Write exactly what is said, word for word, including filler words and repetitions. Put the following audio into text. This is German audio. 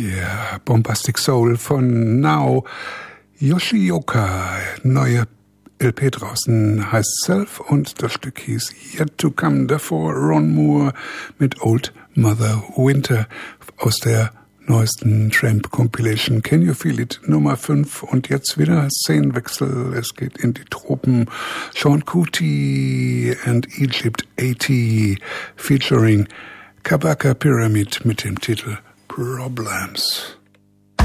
Yeah, Bombastic Soul von Nao Yoshioka. Neue L P draußen, heißt Self, und das Stück hieß Yet to Come. Davor Ron Moore mit Old Mother Winter aus der neuesten Tramp Compilation Can You Feel It Nummer fünf. Und jetzt wieder Szenenwechsel, es geht in die Tropen. Sean Kuti and Egypt achtzig featuring Kabaka Pyramid mit dem Titel Problems.